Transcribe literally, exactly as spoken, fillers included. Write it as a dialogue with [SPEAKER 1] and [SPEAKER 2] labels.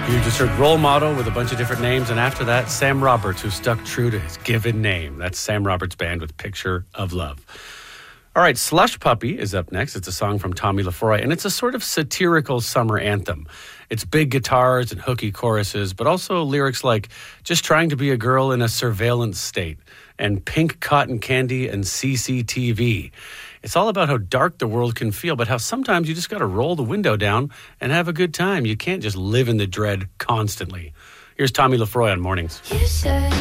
[SPEAKER 1] You just heard Role Model with a bunch of different names, and after that, Sam Roberts, who stuck true to his given name. That's Sam Roberts' band with Picture of Love. All right, Slush Puppy is up next. It's a song from Tommy LaFroy, and it's a sort of satirical summer anthem. It's big guitars and hooky choruses, but also lyrics like just trying to be a girl in a surveillance state and pink cotton candy and C C T V. It's all about how dark the world can feel, but how sometimes you just got to roll the window down and have a good time. You can't just live in the dread constantly. Here's Tommy LaFroy on Mornings.
[SPEAKER 2] You said